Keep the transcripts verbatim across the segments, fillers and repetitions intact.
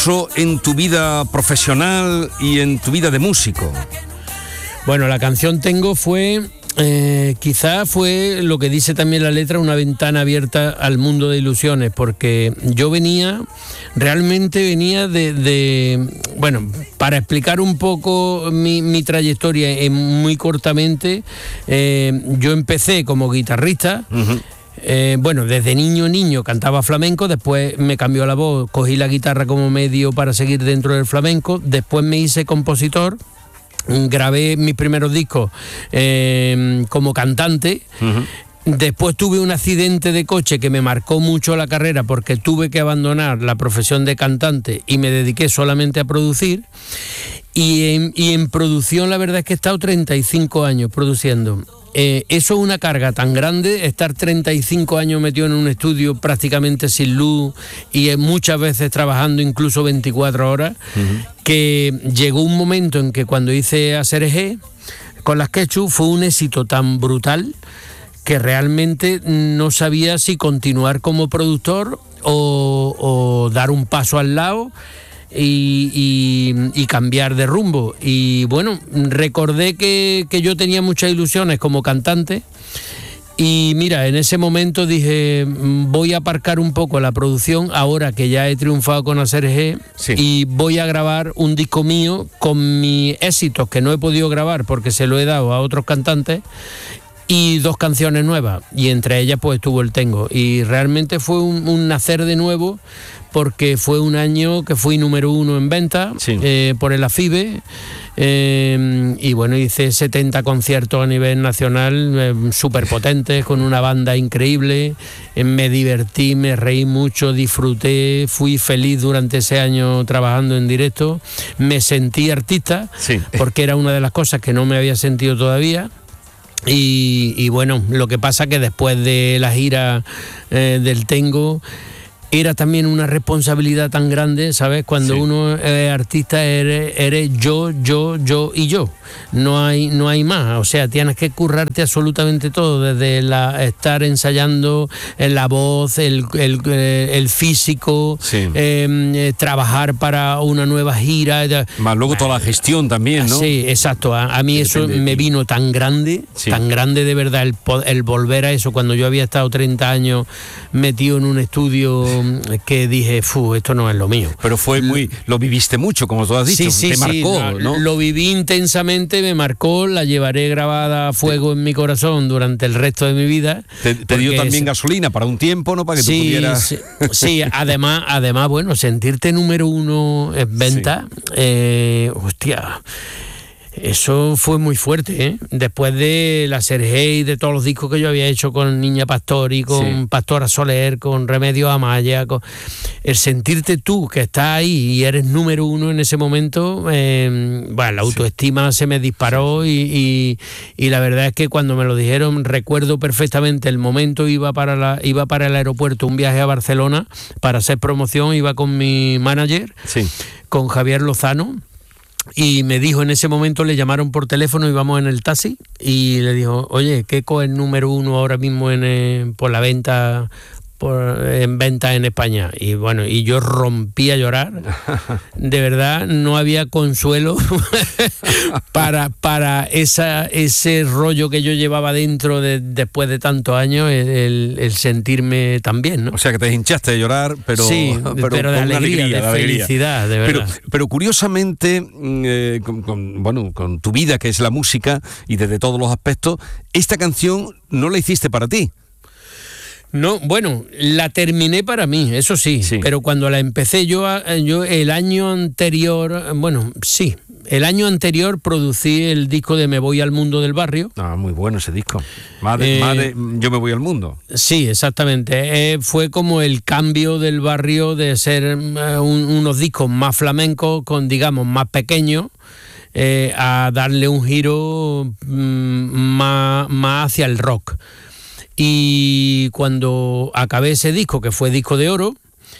supuso en tu vida profesional y en tu vida de músico? Bueno, la canción Tengo fue, eh, quizás fue lo que dice también la letra, una ventana abierta al mundo de ilusiones, porque yo venía, realmente venía de, de bueno, para explicar un poco mi, mi trayectoria eh, muy cortamente, eh, yo empecé como guitarrista. Uh-huh. Eh, bueno, desde niño niño cantaba flamenco, después me cambió la voz, cogí la guitarra como medio para seguir dentro del flamenco, después me hice compositor. Grabé mis primeros discos eh, como cantante. Uh-huh. Después tuve un accidente de coche que me marcó mucho la carrera porque tuve que abandonar la profesión de cantante y me dediqué solamente a producir. Y en, y en producción la verdad es que he estado treinta y cinco años produciendo. Eh, eso es una carga tan grande, estar treinta y cinco años metido en un estudio prácticamente sin luz y eh, muchas veces trabajando incluso veinticuatro horas, uh-huh. que llegó un momento en que cuando hice Aserejé con las Quechu fue un éxito tan brutal que realmente no sabía si continuar como productor o, o dar un paso al lado Y, y, y cambiar de rumbo. Y bueno, recordé que, que yo tenía muchas ilusiones como cantante y mira, en ese momento dije, voy a aparcar un poco la producción ahora que ya he triunfado con Aserejé, sí. Y voy a grabar un disco mío con mis éxitos que no he podido grabar porque se lo he dado a otros cantantes y dos canciones nuevas, y entre ellas pues estuvo el Tengo, y realmente fue un, un nacer de nuevo porque fue un año que fui número uno en venta, sí. eh, por el AFIBE, eh, y bueno, hice setenta conciertos a nivel nacional, eh, súper potentes, con una banda increíble, eh, me divertí, me reí mucho, disfruté, fui feliz durante ese año trabajando en directo, me sentí artista, sí. porque era una de las cosas que no me había sentido todavía. Y, y bueno, lo que pasa que después de la gira eh, del Tengo era también una responsabilidad tan grande, ¿sabes? Cuando sí. uno es artista eres, eres yo, yo, yo y yo. No hay, no hay más. O sea, tienes que currarte absolutamente todo, desde la, estar ensayando la voz, el, el, el físico, sí. eh, trabajar para una nueva gira. Más luego toda la gestión también, ¿no? Sí, exacto. A, a mí eso me vino tan grande, sí. tan grande de verdad, el, el volver a eso, cuando yo había estado treinta años metido en un estudio que dije, fu, esto no es lo mío. Pero fue muy, lo viviste mucho, como tú has dicho, sí, sí, te sí, marcó, lo, ¿no? Lo viví intensamente, me marcó, la llevaré grabada a fuego sí. en mi corazón durante el resto de mi vida. Te, te dio también es, gasolina para un tiempo, ¿no? Para que sí, tú pudieras... Sí, sí, además, además, bueno, sentirte número uno en venta, sí. eh, hostia... Eso fue muy fuerte, ¿eh? Después de la Aserejé y de todos los discos que yo había hecho con Niña Pastori, con sí. Pastora Soler, con Remedios Amaya, con... el sentirte tú que estás ahí y eres número uno en ese momento, eh, bueno, la autoestima sí. se me disparó y, y, y la verdad es que cuando me lo dijeron recuerdo perfectamente el momento, iba para, la, iba para el aeropuerto, un viaje a Barcelona para hacer promoción, iba con mi manager, sí. con Javier Lozano. Y me dijo en ese momento, le llamaron por teléfono, íbamos en el taxi y le dijo, oye, Keiko es número uno ahora mismo en, eh, por la venta, por, en venta en España. Y bueno, y yo rompí a llorar. De verdad, no había consuelo para, para esa, ese rollo que yo llevaba dentro de, después de tantos años, el, el sentirme tan bien, ¿no? O sea, que te hinchaste de llorar, pero, sí, pero, pero de alegría, alegría, de felicidad, de verdad. Pero, pero curiosamente, eh, con, con, bueno, con tu vida, que es la música, y desde todos los aspectos, esta canción no la hiciste para ti. No, bueno, la terminé para mí, eso sí, sí. pero cuando la empecé yo, yo el año anterior, bueno, sí, el año anterior producí el disco de Me Voy al Mundo del Barrio. Ah, muy bueno ese disco. Más de, eh, más de Yo Me Voy al Mundo. Sí, exactamente. Eh, fue como el cambio del barrio de ser eh, un, unos discos más flamencos, con digamos más pequeños, eh, a darle un giro mm, más, más hacia el rock. Y cuando acabé ese disco, que fue disco de oro,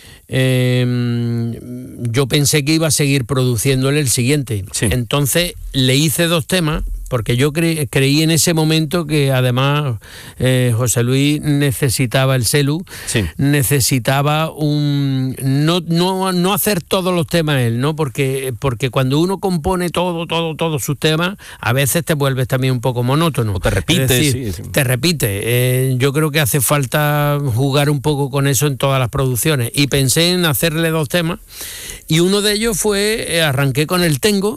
eh, yo pensé que iba a seguir produciéndole el siguiente. Sí. Entonces le hice dos temas, porque yo cre- creí en ese momento que además eh, José Luis necesitaba el celu, sí. necesitaba un no, no, no hacer todos los temas él, ¿no? Porque, porque cuando uno compone todo, todo, todos sus temas, a veces te vuelves también un poco monótono. O te repites, es decir, sí, sí. te repite. Eh, yo creo que hace falta jugar un poco con eso en todas las producciones. Y pensé en hacerle dos temas. Y uno de ellos fue, eh, arranqué con el Tengo,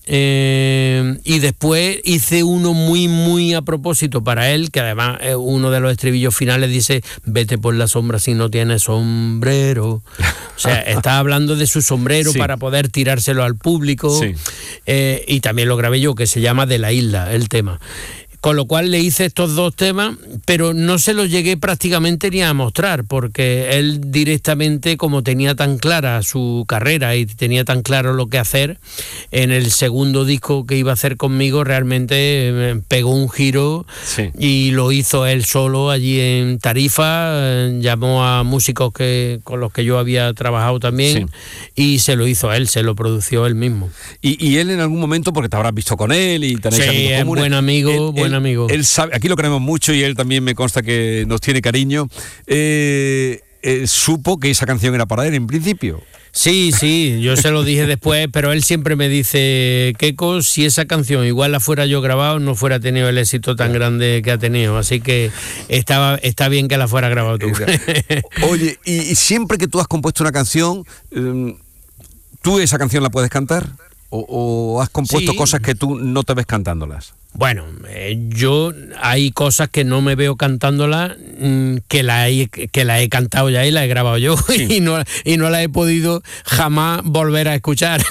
eh, y después hice uno muy, muy a propósito para él, que además eh, uno de los estribillos finales dice: vete por la sombra si no tienes sombrero. O sea, está hablando de su sombrero, sí, para poder tirárselo al público. Sí. Eh, y también lo grabé yo, que se llama De la Isla, el tema. Con lo cual le hice estos dos temas, pero no se los llegué prácticamente ni a mostrar, porque él directamente, como tenía tan clara su carrera y tenía tan claro lo que hacer, en el segundo disco que iba a hacer conmigo realmente pegó un giro, sí, y lo hizo él solo allí en Tarifa, llamó a músicos que con los que yo había trabajado también, sí, y se lo hizo él, se lo produció él mismo. Y, y él en algún momento, porque te habrás visto con él y tenéis sí, amigos es comunes, buen amigo, él, buen él, amigo. Él sabe, aquí lo queremos mucho y él también me consta que nos tiene cariño. Eh, eh, ¿Supo que esa canción era para él en principio? Sí, sí, yo se lo dije después, pero él siempre me dice: Keiko, si esa canción igual la fuera yo grabado, no fuera tenido el éxito tan grande que ha tenido, así que estaba, está bien que la fuera grabado tú. Oye, y, y siempre que tú has compuesto una canción, ¿tú esa canción la puedes cantar? ¿O, o has compuesto sí. cosas que tú no te ves cantándolas? Bueno, eh, yo hay cosas que no me veo cantándolas, mmm, que la he, que la he cantado ya y la he grabado yo, sí, y no y no la he podido jamás volver a escuchar.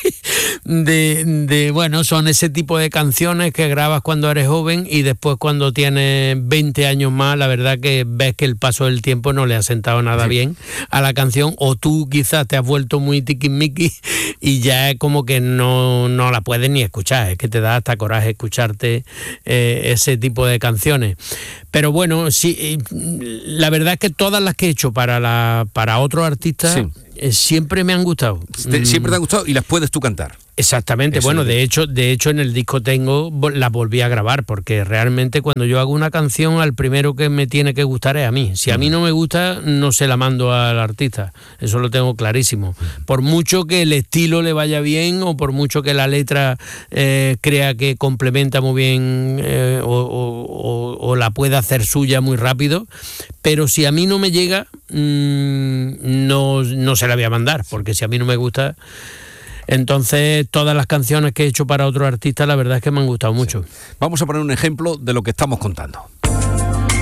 de, de bueno, son ese tipo de canciones que grabas cuando eres joven y después cuando tienes veinte años más, la verdad que ves que el paso del tiempo no le ha sentado nada sí. bien a la canción, o tú quizás te has vuelto muy tiquismiqui y ya es como que no, no la puedes ni escuchar, es que te da hasta coraje escuchar Eh, ese tipo de canciones. Pero bueno, sí, la verdad es que todas las que he hecho para la para otros artistas sí. eh, siempre me han gustado. Siempre te han gustado y las puedes tú cantar. Exactamente. Eso bueno, de hecho, de hecho en el disco Tengo la volví a grabar, porque realmente cuando yo hago una canción, al primero que me tiene que gustar es a mí. Si a mí no me gusta, no se la mando al artista. Eso lo tengo clarísimo. Por mucho que el estilo le vaya bien o por mucho que la letra eh, crea que complementa muy bien eh, o, o, o, o la pueda hacer suya muy rápido, pero si a mí no me llega, mmm, no, no se la voy a mandar, porque si a mí no me gusta... Entonces, todas las canciones que he hecho para otros artistas, la verdad es que me han gustado mucho. Sí. Vamos a poner un ejemplo de lo que estamos contando.